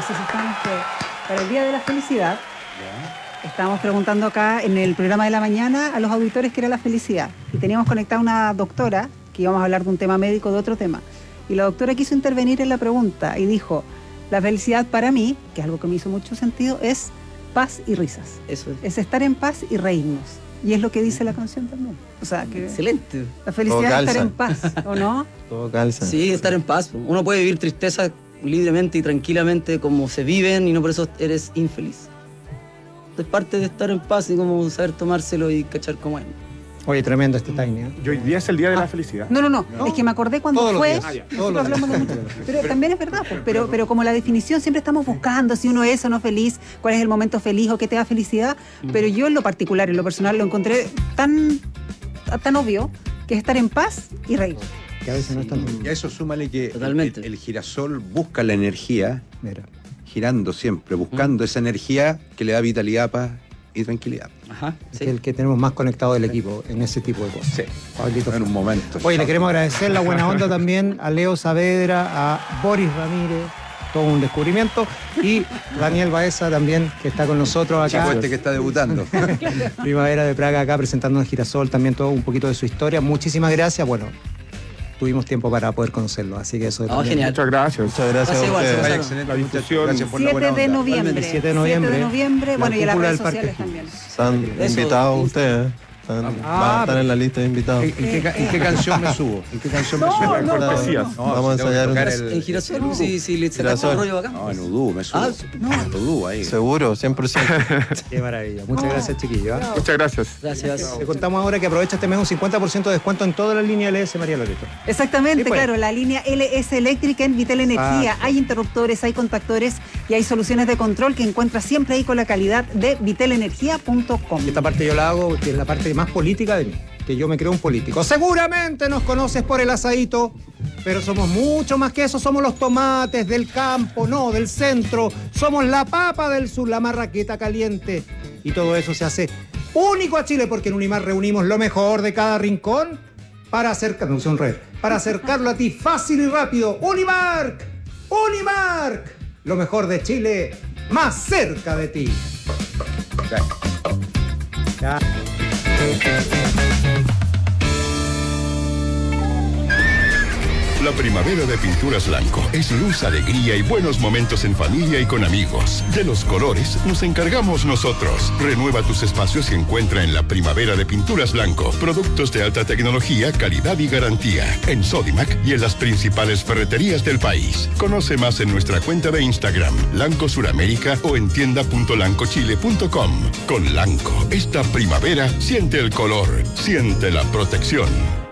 Entonces estamos para el Día de la Felicidad. Estábamos preguntando acá en el programa de la mañana a los auditores qué era la felicidad. Y teníamos conectada una doctora que íbamos a hablar de un tema médico, de otro tema. Y la doctora quiso intervenir en la pregunta y dijo, la felicidad para mí, que es algo que me hizo mucho sentido, es paz y risas. Eso es. Es estar en paz y reírnos. Y es lo que dice la canción también. O sea, que excelente. La felicidad es estar en paz, ¿o no? Todo calza. Sí, estar en paz. Uno puede vivir tristeza libremente y tranquilamente como se viven y no por eso eres infeliz. Es parte de estar en paz y como saber tomárselo y cachar cómo es. Oye, tremendo este Tiny, ¿eh? Y hoy día es el Día de la Felicidad. No, es que me acordé cuando Todos los fue. días. Nosotros hablamos de mucho. Pero también es verdad, pues, pero como la definición siempre estamos buscando si uno es o no feliz, cuál es el momento feliz o qué te da felicidad. Pero yo en lo particular, en lo personal, lo encontré tan obvio que es estar en paz y reír. Que a veces no es tan... Y a eso súmale que Totalmente. el girasol busca la energía, Mira. girando siempre, buscando esa energía que le da vitalidad, paz y tranquilidad. Ajá. Es Sí. el que tenemos más conectado del equipo en ese tipo de cosas. Sí, Pablito. en un momento. Oye, le queremos agradecer la buena onda también a Leo Saavedra, a Boris Ramírez, todo un descubrimiento, y Daniel Baeza también, que está con nosotros Chico acá. este que está debutando. Primavera de Praga acá presentando el Girasol, también todo un poquito de su historia. Muchísimas gracias. Bueno, tuvimos tiempo para poder conocerlo, así que eso es también. Genial. Muchas gracias. Muchas gracias Gracias a igual, ustedes. Vaya, Gonzalo. excelente, La muchas difusión. gracias por la 7 buena de onda. noviembre. 7 de noviembre. 7 de noviembre. La Bueno, y en las cúpula redes del Parque sociales O'Higgins. también. Están Eso, invitados Insta. ustedes. Van a estar en la lista de invitados. ¿En qué canción me subo? ¿En qué canción me subo? Poesías. Vamos a ensayar un... En girasol, sí, le sacaste un rollo acá. No, en Udú me subo. Ah, En Udú, ahí. Seguro, 100%. Qué maravilla. Muchas gracias, chiquillos. ¿eh? Muchas gracias. Gracias. Te contamos ahora que aprovecha este mes un 50% de descuento en toda la línea LS María Loreto. Exactamente, Sí, pues. claro, la línea LS eléctrica en Vitel Energía. Exacto. Hay interruptores, hay contactores y hay soluciones de control que encuentras siempre ahí con la calidad de vitelenergia.com. Y esta parte yo la hago, que es la parte más política de mí, que yo me creo un político. Seguramente nos conoces por el asadito, pero somos mucho más que eso. Somos los tomates del campo, no, del centro. Somos la papa del sur, la marraqueta caliente. Y todo eso se hace único a Chile, porque en Unimar reunimos lo mejor de cada rincón para acercarlo a ti fácil y rápido. Unimark, Unimark, lo mejor de Chile, más cerca de ti. Ya. La primavera de Pinturas Blanco es luz, alegría y buenos momentos en familia y con amigos. De los colores nos encargamos nosotros. Renueva tus espacios y encuentra en la primavera de Pinturas Blanco productos de alta tecnología, calidad y garantía. En Sodimac y en las principales ferreterías del país. Conoce más en nuestra cuenta de Instagram, Lanco Suramérica, o en tienda.lancochile.com. Con Lanco, esta primavera siente el color, siente la protección.